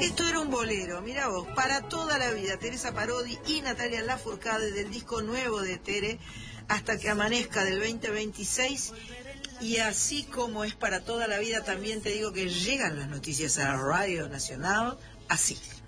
Esto era un bolero, mira vos, para toda la vida, Teresa Parodi y Natalia Lafourcade del disco nuevo de Tere, Hasta que amanezca del 2026. Y así como es para toda la vida, también te digo que llegan las noticias a la Radio Nacional, así.